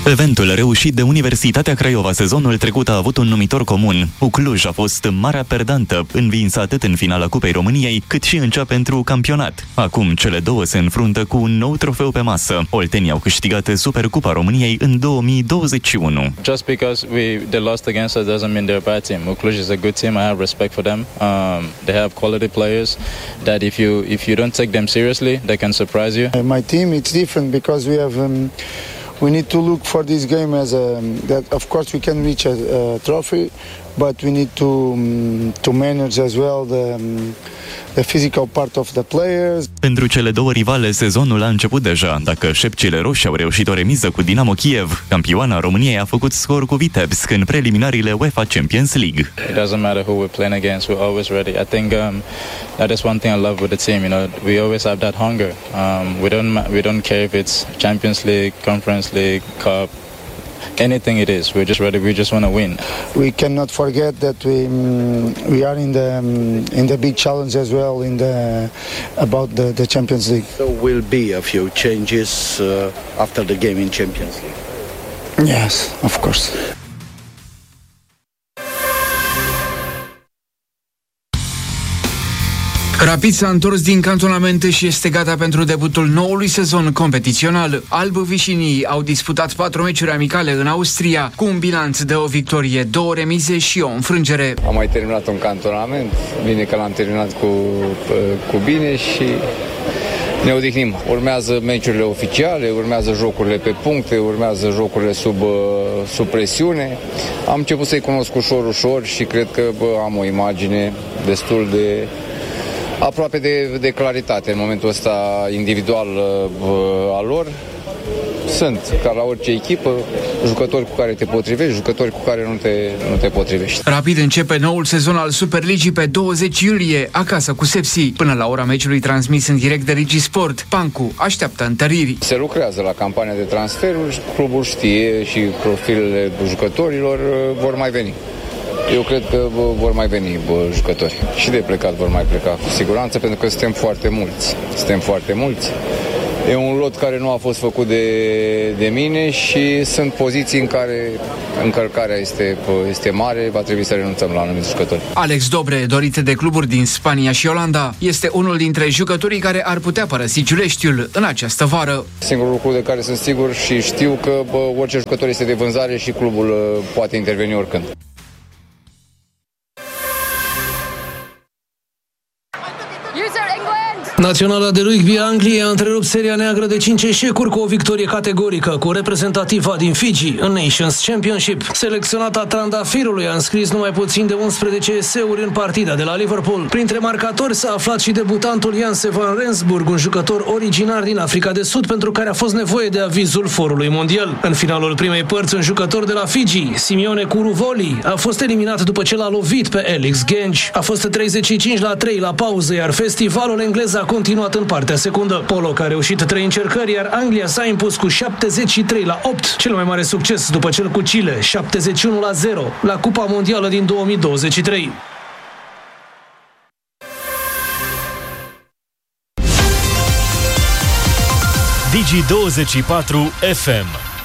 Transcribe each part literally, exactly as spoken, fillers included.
Eventul reușit de Universitatea Craiova sezonul trecut a avut un numitor comun. Ucluj a fost marea perdantă, învinsă atât în finala Cupei României, cât și în cea pentru campionat. Acum cele două se înfruntă cu un nou trofeu pe masă. Oltenii au câștigat Supercupa României în două mii douăzeci și unu. Just because we they lost against us doesn't mean they're a bad team. Ucluj is a good team. I have respect for them. Um, they have quality players that if you if you don't take them seriously, they can surprise you. My team, it's different because we have um, we need to look for this game as a that of course we can reach a, a trophy, but we need to um, to manage as well the um, the physical part of the players. Pentru cele două rivale, sezonul a început deja. Dacă șepcile roșii au reușit o remiză cu Dinamo Kiev, campioana României a făcut scor cu Vitebsk în preliminariile UEFA Champions League. It doesn't matter who we're playing against, we're always ready. I think um, that is one thing I love with the team. You know, we always have that hunger. Um, we don't we don't care if it's Champions League, Conference League, Cup. Anything it is, we're just ready. We just want to win. We cannot forget that we um, we are in the um, in the big challenge as well in the about the, the Champions League. There will be a few changes uh, after the game in Champions League. Yes, of course. Rapid s-a întors din cantonamente și este gata pentru debutul noului sezon competițional. Albă-vișinii au disputat patru meciuri amicale în Austria, cu un bilanț de o victorie, două remize și o înfrângere. Am mai terminat un cantonament, bine că l-am terminat cu, cu bine și ne odihnim. Urmează meciurile oficiale, urmează jocurile pe puncte, urmează jocurile sub, sub presiune. Am început să-i cunosc ușor, ușor și cred că bă, am o imagine destul de aproape de, de claritate în momentul ăsta individual uh, al lor. Sunt, ca la orice echipă, jucători cu care te potrivești, jucători cu care nu te, nu te potrivești. Rapid începe noul sezon al Superligii pe douăzeci iulie, acasă cu Sepsi. Până la ora meciului transmis în direct de Rigisport, Pancu așteaptă întăriri. Se lucrează la campania de transferuri, clubul știe și profilele jucătorilor vor mai veni. Eu cred că vor mai veni bă, jucători și de plecat vor mai pleca cu siguranță, pentru că suntem foarte mulți. Suntem foarte mulți. E un lot care nu a fost făcut de, de mine și sunt poziții în care încărcarea este, este mare, va trebui să renunțăm la anumiți jucători. Alex Dobre, dorit de cluburi din Spania și Olanda, este unul dintre jucătorii care ar putea părăsi Giuleștiul în această vară. Singurul lucru de care sunt sigur și știu că bă, orice jucător este de vânzare și clubul poate interveni oricând. Naționala de rugby a Angliei a întrerupt seria neagră de cinci eșecuri cu o victorie categorică cu reprezentativa din Fiji în Nations Championship. Selecționata Trandafirului a înscris numai puțin de unsprezece eseuri în partida de la Liverpool. Printre marcatori s-a aflat și debutantul Janse van Rensburg, un jucător originar din Africa de Sud pentru care a fost nevoie de avizul forului mondial. În finalul primei părți, un jucător de la Fiji, Simeone Kuruvoli, a fost eliminat după ce l-a lovit pe Alex Genge. A fost treizeci și cinci la trei la pauză, iar festivalul englez a continuat în partea secundă. Pollock a reușit trei încercări, iar Anglia s-a impus cu șaptezeci și trei la opt, cel mai mare succes după cel cu Chile, șaptezeci și unu la zero, la Cupa Mondială din două mii douăzeci și trei. Digi douăzeci și patru F M.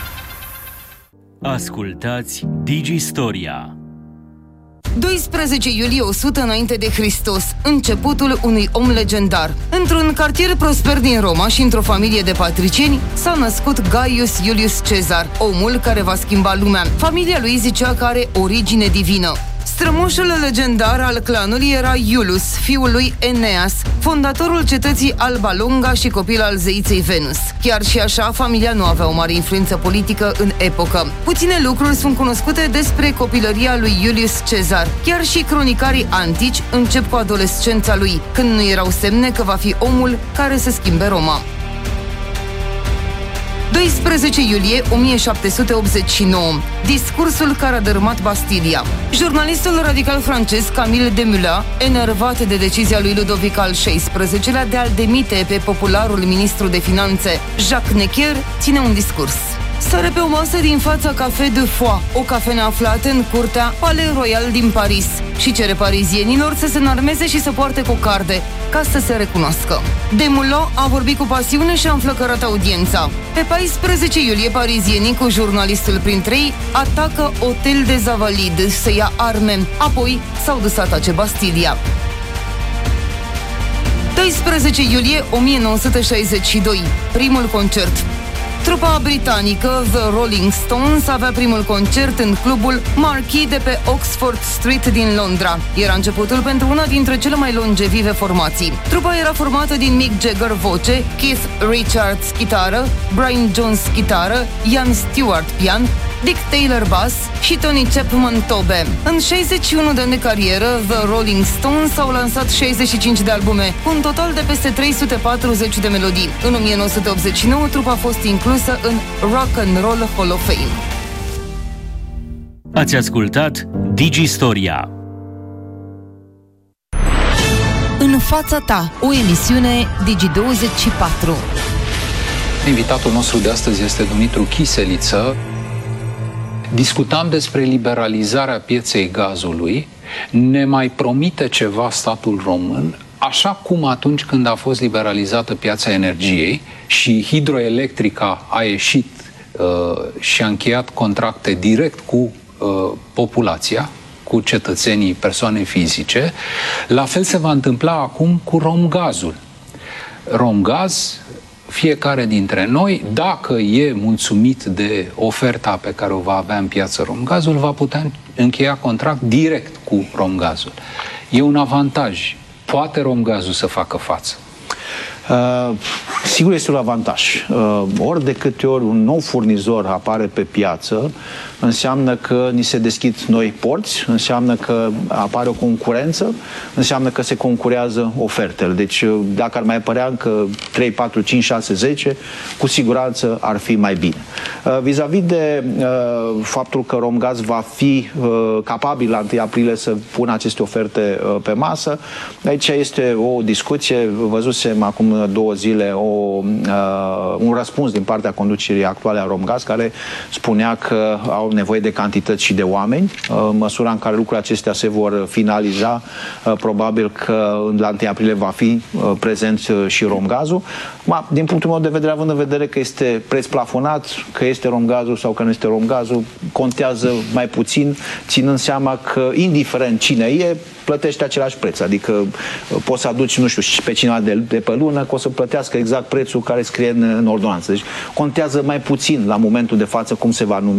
Ascultați Digi Storia. doisprezece iulie o sută înainte de Hristos, începutul unui om legendar. Într-un cartier prosper din Roma și într-o familie de patricieni s-a născut Gaius Iulius Cezar, omul care va schimba lumea. Familia lui zicea că are origine divină. Strămoșul legendar al clanului era Iulus, fiul lui Eneas, fondatorul cetății Alba Longa și copil al zeiței Venus. Chiar și așa, familia nu avea o mare influență politică în epocă. Puține lucruri sunt cunoscute despre copilăria lui Iulius Cezar. Chiar și cronicarii antici încep cu adolescența lui, când nu erau semne că va fi omul care să schimbe Roma. doisprezece iulie o mie șapte sute optzeci și nouă. Discursul care a dărâmat Bastilia. Jurnalistul radical francez Camille Desmoulins, enervat de decizia lui Ludovic al șaisprezecelea de a-l demite pe popularul ministru de finanțe Jacques Necker, ține un discurs. sare pe o masă din fața Café de Foix, o cafenea aflată în curtea Palais Royal din Paris, și cere parizienilor să se înarmeze și să poarte cocarde, ca să se recunoască. Desmoulins a vorbit cu pasiune și a înflăcărat audiența. Pe paisprezece iulie, parizienii, cu jurnalistul printre ei, atacă Hotel des Invalides să ia arme, apoi s-au dus să atace Bastilia. doisprezece iulie o mie nouă sute șaizeci și doi, primul concert. Trupa britanică The Rolling Stones avea primul concert în clubul Marquee de pe Oxford Street din Londra. Era începutul pentru una dintre cele mai longevive formații. Trupa era formată din Mick Jagger voce, Keith Richards chitară, Brian Jones chitară, Ian Stewart pian, Dick Taylor bass și Tony Chapman tobe. În șaizeci și unu de ani de carieră, The Rolling Stones au lansat șaizeci și cinci de albume, cu un total de peste trei sute patruzeci de melodii. În o mie nouă sute optzeci și nouă, trupa a fost inclusă în Rock and Roll Hall of Fame. Ați ascultat Digistoria. În fața ta, o emisiune Digi douăzeci și patru. Invitatul nostru de astăzi este Dumitru Chiseliță. Discutam despre liberalizarea pieței gazului. Ne mai promite ceva statul român, așa cum atunci când a fost liberalizată piața energiei și Hidroelectrica a ieșit uh, și a încheiat contracte direct cu uh, populația, cu cetățenii, persoane fizice, la fel se va întâmpla acum cu Romgazul. Romgaz, fiecare dintre noi, dacă e mulțumit de oferta pe care o va avea în piață Romgazul, va putea încheia contract direct cu Romgazul. E un avantaj. Poate Romgazul să facă față? Uh, sigur este un avantaj. Uh, ori de câte ori un nou furnizor apare pe piață, înseamnă că ni se deschid noi porți, înseamnă că apare o concurență, înseamnă că se concurează ofertele. Deci dacă ar mai apărea încă trei, patru, cinci, șase, zece, cu siguranță ar fi mai bine. Uh, vis-a-vis de uh, faptul că Romgaz va fi uh, capabil la întâi aprilie să pună aceste oferte uh, pe masă, aici este o discuție. Văzusem acum două zile o, uh, un răspuns din partea conducerii actuale a Romgaz, care spunea că au nevoie de cantități și de oameni. Uh, în măsura în care lucrurile acestea se vor finaliza, uh, probabil că la întâi aprilie va fi uh, prezent uh, și Romgazul. Ma, din punctul meu de vedere, având în vedere că este preț plafonat, că este Romgazul sau că nu este Romgazul, contează mai puțin, ținând seama că, indiferent cine e, plătește același preț. Adică uh, poți să aduci, nu știu, pe cineva de, de pe lună, că o să plătească exact prețul care scrie în, în ordonanță. Deci contează mai puțin la momentul de față cum se va numi